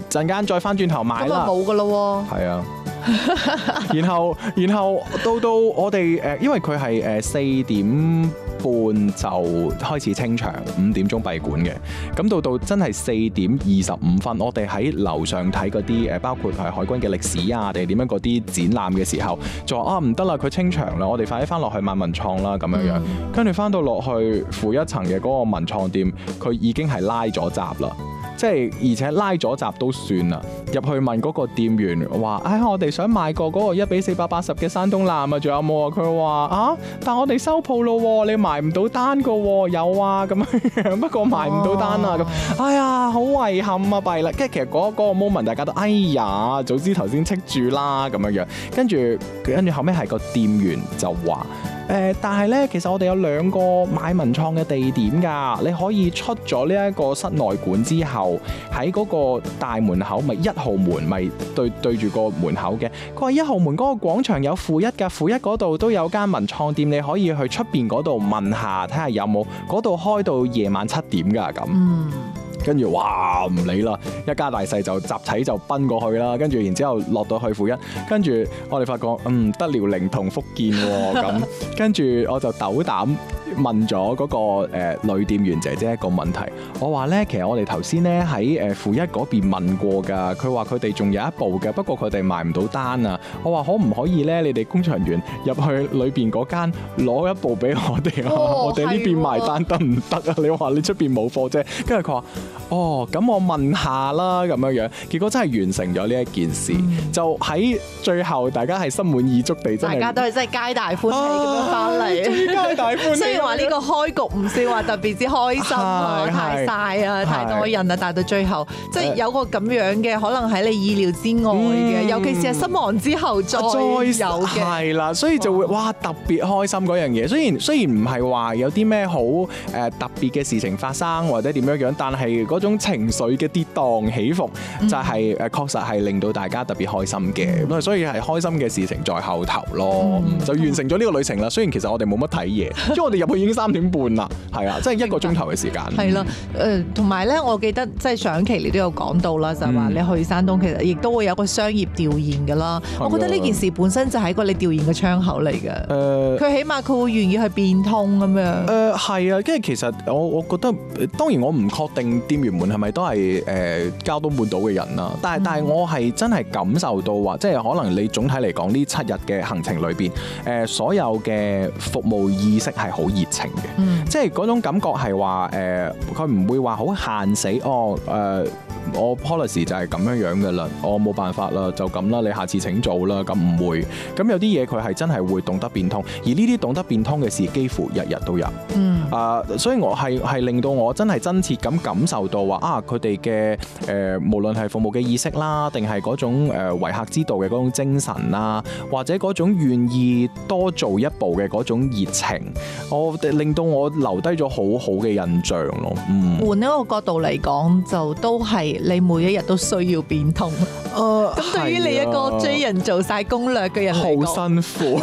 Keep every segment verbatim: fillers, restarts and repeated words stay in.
陣間再翻轉頭買啦。 咁冇噶咯喎。係啊。然後然後到到我哋誒，因為佢係誒四點半就開始清場，五點鐘閉館嘅。咁到到真係四點二十五分，我哋喺樓上睇嗰啲誒，包括係海軍嘅歷史啊，定係點樣嗰啲展覽嘅時候，就話啊唔得啦，佢清場啦，我哋快啲翻落去買文創啦咁樣樣。跟住翻到落去負一層嘅嗰個文創店，佢已經係拉咗閘啦。即係而且拉咗閘都算啦，入去問嗰個店員話：唉、哎，我哋想買個嗰個一比四百八十嘅山東藍啊，仲有冇啊？佢話啊，但我哋收鋪咯，你埋唔到單噶喎。有啊，咁樣不過埋唔到單啊，咁、哦、哎呀，好遺憾啊，弊啦。跟住其實嗰嗰個 moment 大家都哎呀，早知頭先戚住啦咁樣樣。跟住跟住後尾係個店員就話。誒、呃，但係咧，其實我哋有兩個買文創嘅地點㗎，你可以出咗呢一個室內館之後，喺嗰個大門口，咪一號門咪對對住個門口嘅。佢話一號門嗰個廣場有負一㗎，負一嗰度都有間文創店，你可以去出邊嗰度問下，睇下有冇，嗰度開到夜晚七點㗎咁。嗯。跟住哇唔理啦，一家大細就集體就奔過去啦。跟住然之後落到去負一，跟住我哋發覺嗯得遼寧同福建喎咁。跟住我就斗膽問咗嗰個誒女店員姐姐一個問題，我話咧其實我哋頭先咧喺誒負一嗰邊問過㗎，佢話佢哋仲有一部嘅，不過佢哋賣唔到單啊。我話可唔可以咧，你哋工場員入去裏邊嗰間攞一部俾我哋啊？哦、我哋呢邊賣單得唔得啊？你話你出邊冇貨啫，跟住佢話。哦，咁我問下啦，咁樣樣，結果真係完成咗呢一件事，嗯、就喺最後大家係心滿意足地，真係大家都係真係皆大歡喜咁樣翻嚟， 皆大歡喜。 雖然話呢個開局唔算話特別之開心啊，太晒啊，太多人啊，但係到最後即係有個咁樣嘅，可能喺你意料之外嘅，嗯、尤其是係失望之後再有嘅， 係啦，所以就會哇特別開心嗰樣嘢。雖然雖然唔係話有啲咩好誒特別嘅事情發生或者點樣樣，但係嗰種情緒嘅跌宕起伏，就係誒確實係令到大家特別開心嘅。咁、嗯、所以係開心嘅事情在後頭咯，嗯、就完成咗呢個旅程啦。雖然其實我哋冇乜睇嘢，因為我哋入去已經三點半啦，係啊，即係一個鐘頭嘅時間。 係啦，誒同埋咧，我記得即係上期你都有講到啦，就係話你去山東其實亦都會有個商業調研㗎啦。嗯、我覺得呢件事本身就係一個你調研嘅窗口嚟嘅。誒、呃，佢起碼佢會願意去變通咁樣。誒係啊，跟住其實我我覺得當然我唔確定店員們係咪都係誒交到滿到嘅人啦，但係、嗯、但係我係真係感受到話，即係可能你總體嚟講呢七日嘅行程裏邊，誒、呃、所有嘅服務意識係好熱情嘅，嗯、即係嗰種感覺係話誒，佢唔會話好限死哦誒。呃我 policy 就係咁樣樣嘅啦，我冇辦法啦，就咁啦，你下次請做啦，咁唔會。咁有啲嘢佢係真係會懂得變通，而呢啲懂得變通嘅事幾乎日日都有。嗯。啊、呃，所以我係係令到我真係真切咁感受到話啊，佢哋嘅誒無論係服務嘅意識啦，定係嗰種誒、呃、為客之道嘅嗰種精神啦，或者嗰種願意多做一步嘅嗰種熱情，我令到我留低咗好好嘅印象咯。嗯。 換一個角度嚟講，就都係。你每一日都需要變通，咁、呃、對於你一個追人做晒攻略嘅人嚟講， 好辛苦。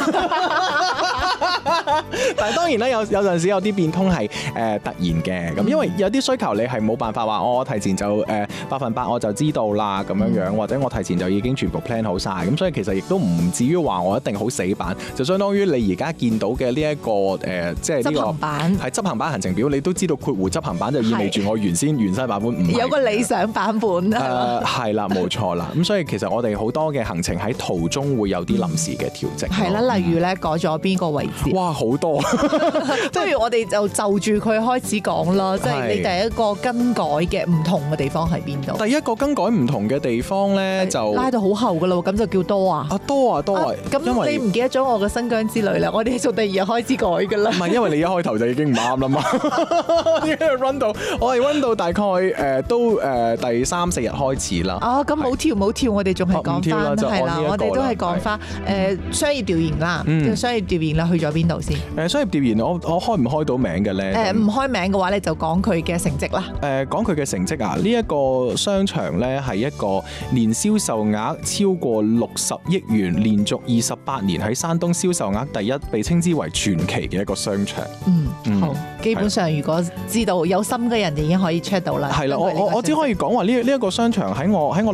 但係當然咧，有有陣時有啲變通係誒、呃、突然嘅，咁因為有啲需求你係冇辦法話我提前就誒、呃、百分百我就知道啦咁樣樣，嗯、或者我提前就已經全部 plan 好晒，咁所以其實亦都唔至於話我一定好死板，就相當於你而家見到嘅呢一個誒、呃、即係呢、這個係執行版行程表，你都知道括弧執行版就意味住我原先原生版本唔係有個理想版本啊， 係啦冇錯啦，咁所以其實我哋好多嘅行程喺途中會有啲臨時嘅調整， 係啦、嗯，例如咧改咗邊個位置， 哇好多， 不如我哋就就住佢開始講啦，即係你第一個更改嘅唔同嘅地方喺邊度？ 第一個更改唔同嘅地方咧就拉到好後噶啦，咁就叫多啊， 啊多啊多啊， 咁你唔記得咗我嘅新疆之旅啦？我哋從第二日開始改噶啦， 唔係因為你一開頭就已經唔啱啦嘛，呢個 run 到我係 run 到大概誒、呃、都誒、呃、第三四日開始啦。 哦，咁冇跳冇跳，我哋仲係講翻係啦，我哋都係講翻誒商業調研啦，嗯、商業調研啦，去咗邊度先？ 誒商業調研我我開唔開到名嘅咧？ 誒唔開名嘅話，你就講佢嘅成績啦。 誒講佢嘅成績啊，呢、這、一個商場咧係一個年銷售額超過六十億元，連續二十八年喺山東銷售額第一，被稱之為傳奇嘅一個商場。 嗯，嗯好，基本上如果知道有心嘅人，已經可以 check 到啦。 係啦，我我我只可以講話呢呢一個商場喺我喺我